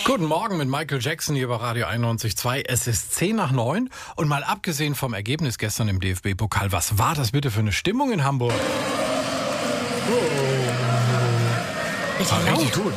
Guten Morgen mit Michael Jackson hier bei Radio 91.2. Es ist 10:10 und mal abgesehen vom Ergebnis gestern im DFB-Pokal, was war das bitte für eine Stimmung in Hamburg? Richtig gut.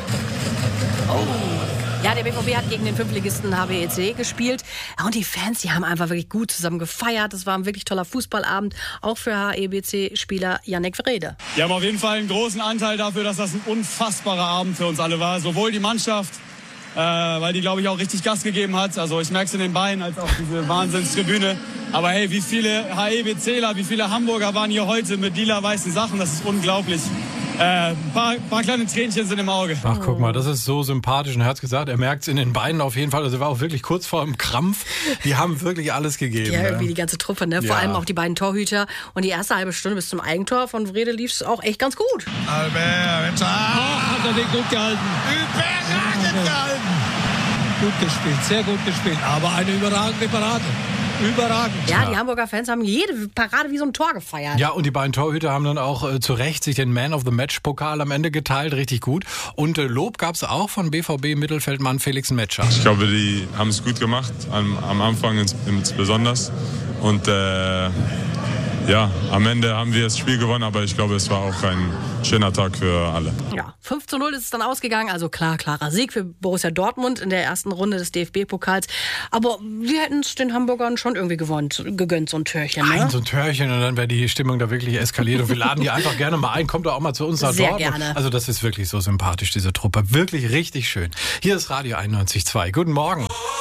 Ja, der BVB hat gegen den Fünftligisten HBEC gespielt. Und die Fans, die haben einfach wirklich gut zusammen gefeiert. Das war ein wirklich toller Fußballabend, auch für HBEC-Spieler Yannick Wrede. Wir haben auf jeden Fall einen großen Anteil dafür, dass das ein unfassbarer Abend für uns alle war. Sowohl die Mannschaft, weil die, glaube ich, auch richtig Gas gegeben hat. Also ich merke es in den Beinen, als auch diese Wahnsinnstribüne. Aber hey, wie viele HEBCler, wie viele Hamburger waren hier heute mit lila-weißen Sachen. Das ist unglaublich. Ein paar kleine Tränchen sind im Auge. Ach, guck mal, das ist so sympathisch. Und er hat gesagt, er merkt es in den Beinen auf jeden Fall. Also er war auch wirklich kurz vor dem Krampf. Die haben wirklich alles gegeben. Ja, irgendwie die ganze Truppe, ne? Vor allem auch die beiden Torhüter. Und die erste halbe Stunde bis zum Eigentor von Wrede lief es auch echt ganz gut. Albert, hat er den gut gehalten. Überragend gehalten. Gut gespielt, sehr gut gespielt. Aber eine überragende Parade. Überragend. Ja, die Hamburger Fans haben jede Parade wie so ein Tor gefeiert. Ja, und die beiden Torhüter haben dann auch zu Recht sich den Man of the Match-Pokal am Ende geteilt. Richtig gut. Und Lob gab es auch von BVB-Mittelfeldmann Felix Metscher. Ich glaube, die haben es gut gemacht, am Anfang besonders. Und am Ende haben wir das Spiel gewonnen, aber ich glaube, es war auch ein schöner Tag für alle. Ja, 5:0 ist es dann ausgegangen, also klarer Sieg für Borussia Dortmund in der ersten Runde des DFB-Pokals. Aber wir hätten es den Hamburgern schon irgendwie gegönnt, so ein Türchen. Ne? So ein Türchen und dann wäre die Stimmung da wirklich eskaliert. Und wir laden die einfach gerne mal ein. Kommt doch auch mal zu uns nach Sehr Dortmund. gerne. Also das ist wirklich so sympathisch, diese Truppe. Wirklich richtig schön. Hier ist Radio 91.2. Guten Morgen.